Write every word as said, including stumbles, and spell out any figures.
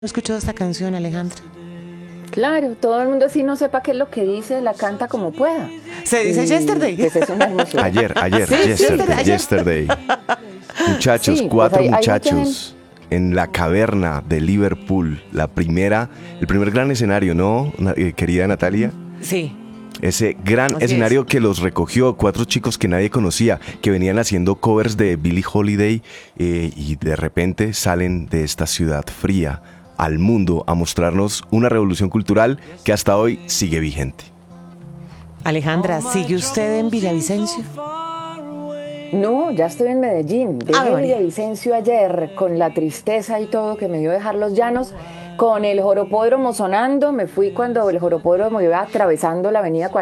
Escuchó esta canción, Alejandra. Claro, todo el mundo así no sepa qué es lo que dice, la canta como pueda. Se dice Y, yesterday. Pues es una hermosura. Ayer, ayer, Sí, yesterday, ayer. yesterday. Muchachos, Sí, pues cuatro hay- hay mucha muchachos en la caverna de Liverpool. La primera, el primer gran escenario, ¿no, na- eh, querida Natalia? Sí. Ese gran Así escenario es. que los recogió cuatro chicos que nadie conocía, que venían haciendo covers de Billie Holiday eh, y de repente salen de esta ciudad fría al mundo a mostrarnos una revolución cultural que hasta hoy sigue vigente. Alejandra, ¿sigue usted en Villavicencio? No, ya estoy en Medellín. Ah, Dejé María. Villavicencio ayer con la tristeza y todo que me dio dejar los llanos, con el joropódromo sonando. Me fui cuando el joropódromo iba atravesando la avenida